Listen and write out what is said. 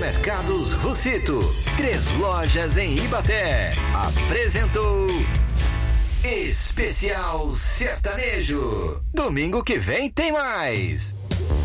Supermercados Russito, 3 lojas em Ibaté, apresentou Especial Sertanejo. Domingo que vem tem mais.